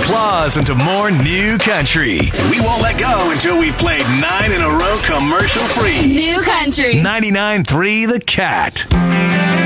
claws into more new country. And we won't let go until we've played 9 in a row commercial free. New country. 99.3 The Cat.